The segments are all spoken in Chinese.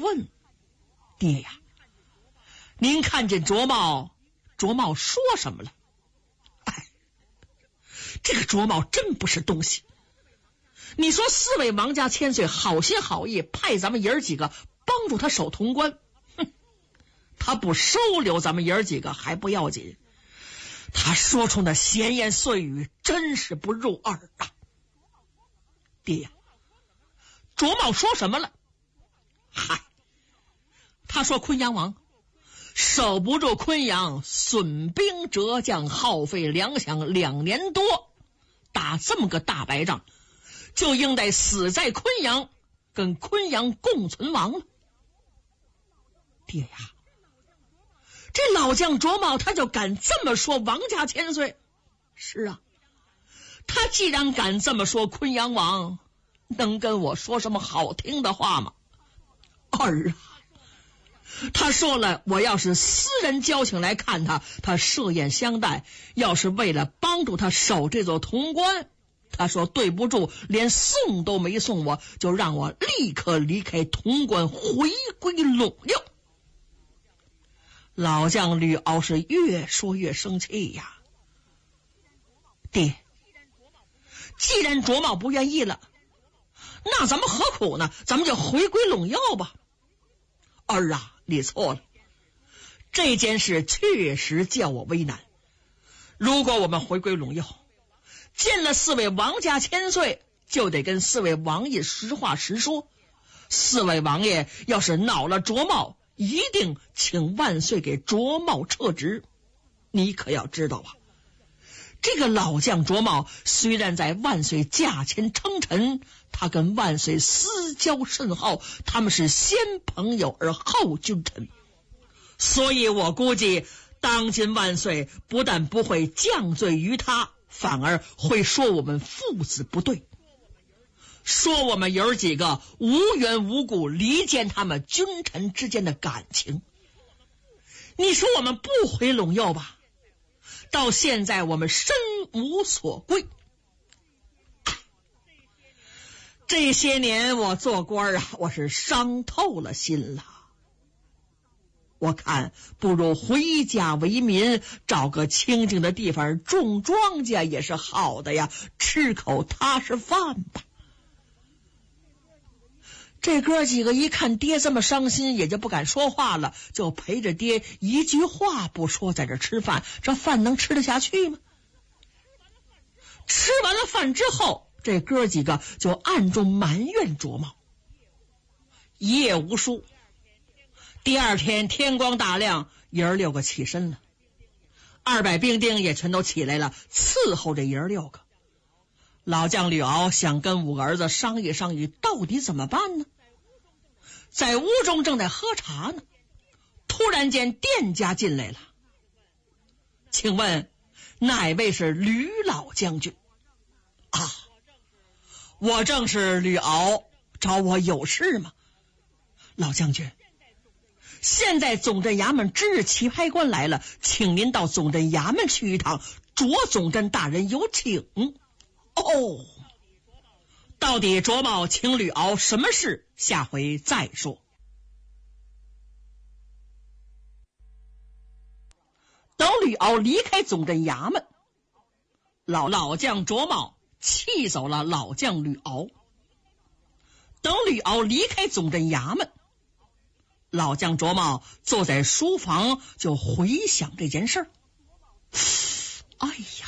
问：“爹呀，您看见卓茂说什么了？”哎，这个卓茂真不是东西。你说四位王家千岁好心好意派咱们爷儿几个帮助他守潼关，哼，他不收留咱们爷儿几个还不要紧，他说出那闲言碎语真是不入耳啊！爹呀，卓茂说什么了？嗨，他说昆阳王守不住昆阳，损兵折将，耗费粮饷2年多，打这么个大败仗，就应得死在昆阳，跟昆阳共存亡了。爹呀，这老将卓茂他就敢这么说王家千岁？是啊，他既然敢这么说昆阳王，能跟我说什么好听的话吗？儿啊，他说了，我要是私人交情来看他，他设宴相待，要是为了帮助他守这座潼关，他说对不住，连送都没送我，就让我立刻离开潼关，回归陇右。老将吕敖是越说越生气呀。爹，既然卓茂不愿意了，那咱们何苦呢？咱们就回归陇右吧。儿啊，你错了，这件事确实叫我为难。如果我们回归陇右，见了四位王家千岁，就得跟四位王爷实话实说。四位王爷要是恼了卓茂，一定请万岁给卓茂撤职。你可要知道啊，这个老将卓茂虽然在万岁驾前称臣，他跟万岁私交甚厚，他们是先朋友而后君臣，所以我估计当今万岁不但不会降罪于他，反而会说我们父子不对，说我们爷儿几个无缘无故离间他们君臣之间的感情。你说我们不回陇右吧，到现在我们身无所归。这些年我做官啊，我是伤透了心了。我看不如回家为民，找个清静的地方种庄稼也是好的呀，吃口踏实饭吧。这哥几个一看爹这么伤心，也就不敢说话了，就陪着爹一句话不说，在这吃饭。这饭能吃得下去吗？吃完了饭之后，这哥几个就暗中埋怨卓茂，一夜无书。第二天天光大亮，爷儿6个起身了，200兵丁也全都起来了，伺候这爷儿6个。老将吕敖想跟5个儿子商议商议，到底怎么办呢？在屋中正在喝茶呢，突然间店家进来了。请问哪位是吕老将军？啊，我正是吕敖，找我有事吗？老将军，现在总镇衙门值日棋牌官来了，请您到总镇衙门去一趟，卓总镇大人有请。哦，到底卓茂请吕敖什么事？下回再说。等吕敖离开总镇衙门，老将卓茂气走了老将吕敖。等吕敖离开总镇衙门，老将卓茂坐在书房就回想这件事儿。哎呀，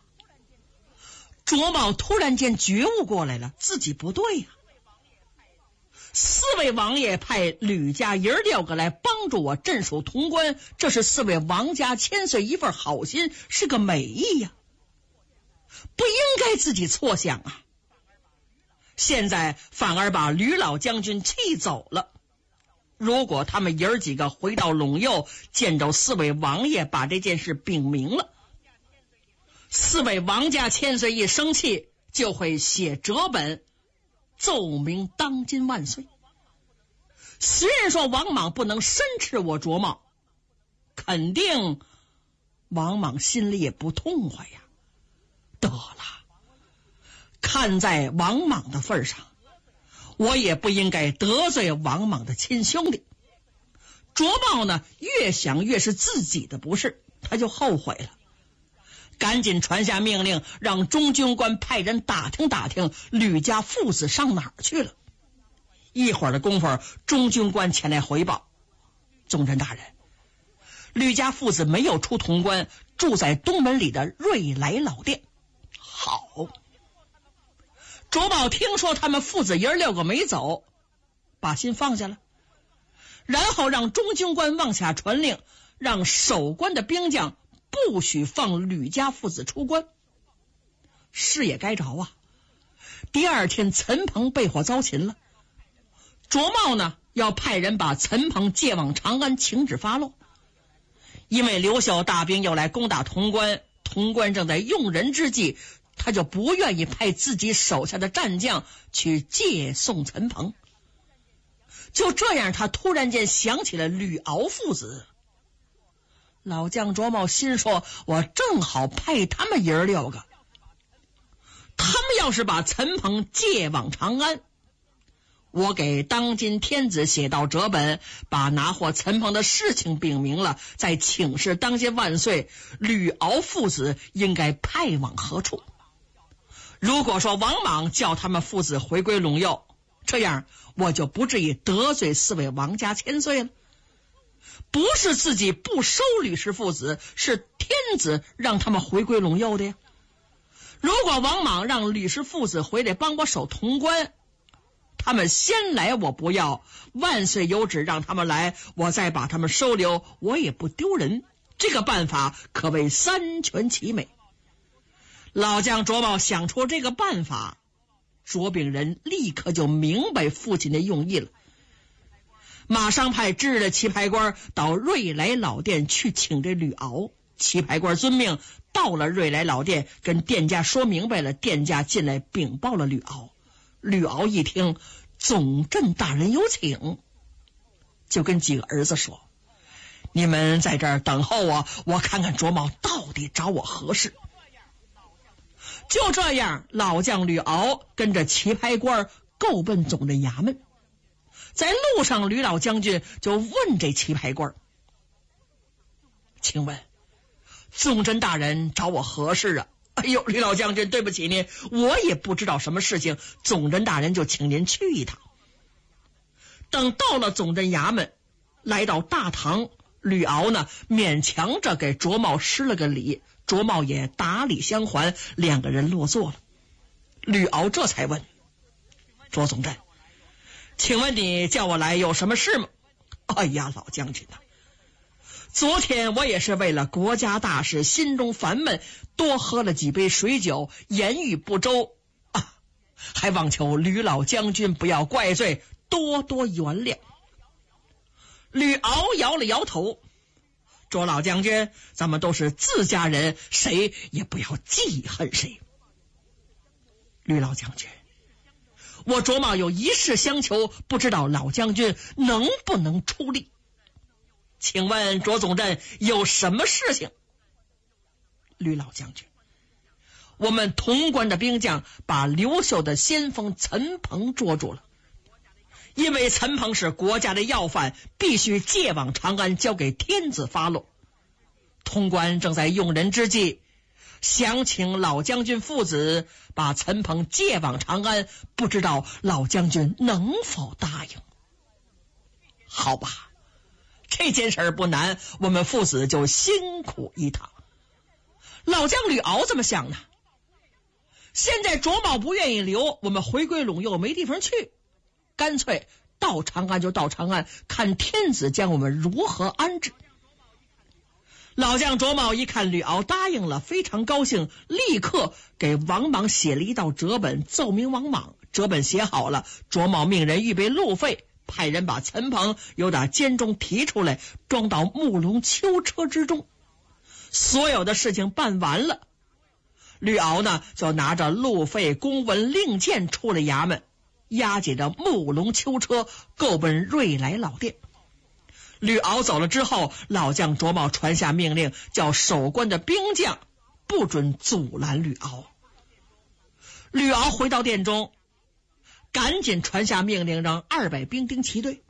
卓茂突然间觉悟过来了，自己不对呀。4位王爷派吕家爷儿6个来帮助我镇守潼关，这是4位王家千岁一份好心，是个美意呀，不应该自己错想啊。现在反而把吕老将军气走了。如果他们爷儿几个回到陇右，见着4位王爷，把这件事禀明了，4位王家千岁一生气，就会写折本奏明当今万岁。虽然说王莽不能申斥我卓茂，肯定王莽心里也不痛快呀。得了，看在王莽的份上， 我也不应该得罪王莽的亲兄弟。卓茂呢，越想越是自己的不是，他就后悔了，赶紧传下命令，让中军官派人打听打听吕家父子上哪儿去了。一会儿的功夫，中军官前来回报，总侦大人，吕家父子没有出潼关，住在东门里的瑞来老店。好，卓茂听说他们父子爷6个没走，把心放下了，然后让中军官往下传令，让守关的兵将不许放吕家父子出关。事也该着啊，第二天陈鹏被火遭擒了，卓茂呢要派人把陈鹏借往长安，请旨发落。因为刘秀大兵要来攻打潼关，潼关正在用人之际，他就不愿意派自己手下的战将去借送陈鹏。就这样，他突然间想起了吕敖父子。老将卓茂心说，我正好派他们爷6个，他们要是把陈鹏借往长安，我给当今天子写道折本，把拿获陈鹏的事情禀明了，再请示当今万岁，吕敖父子应该派往何处。如果说王莽叫他们父子回归陇右，这样我就不至于得罪4位王家千岁了。不是自己不收吕氏父子，是天子让他们回归陇右的呀。如果王莽让吕氏父子回来帮我守潼关，他们先来我不要，万岁有旨让他们来，我再把他们收留，我也不丢人。这个办法可谓三全其美。老将卓茂想出这个办法，卓炳仁立刻就明白父亲的用意了，马上派知日的棋牌官到瑞来老店去请这吕敖。棋牌官遵命，到了瑞来老店，跟店家说明白了，店家进来禀报了吕敖。吕敖一听，总镇大人有请，就跟几个儿子说，你们在这儿等候我看看卓茂到底找我何事。就这样，老将吕敖跟着棋牌官够奔总镇衙门。在路上，吕老将军就问这棋牌官，请问总镇大人找我何事啊？哎呦，吕老将军，对不起您，我也不知道什么事情，总镇大人就请您去一趟。等到了总镇衙门，来到大堂，吕敖呢勉强着给卓茂施了个礼，卓茂也打礼相还，两个人落座了。吕敖这才问，卓总镇，请问你叫我来有什么事吗？哎呀，老将军啊，昨天我也是为了国家大事，心中烦闷，多喝了几杯水酒，言语不周啊，还望求吕老将军不要怪罪，多多原谅。吕敖摇了摇头，卓老将军，咱们都是自家人，谁也不要记恨谁。吕老将军，我卓茂有一事相求，不知道老将军能不能出力？请问卓总镇有什么事情？吕老将军，我们潼关的兵将把刘秀的先锋陈鹏捉住了，因为陈鹏是国家的要犯，必须借往长安交给天子发落。潼关正在用人之际，想请老将军父子把陈鹏借往长安，不知道老将军能否答应？好吧，这件事不难，我们父子就辛苦一趟。老将吕敖怎么想呢？现在卓茂不愿意留，我们回归陇右没地方去，干脆到长安就到长安，看天子将我们如何安置。老将卓茂一看吕敖答应了，非常高兴，立刻给王莽写了一道折本，奏明王莽。折本写好了，卓茂命人预备路费，派人把陈鹏由打监中提出来，装到木龙囚车之中。所有的事情办完了，吕敖呢就拿着路费、公文、令箭出了衙门，押解着木龙囚车，够奔瑞来老店。吕敖走了之后，老将卓茂传下命令，叫守关的兵将不准阻拦吕敖。吕敖回到殿中， 赶紧传下命令，让200兵丁齐队。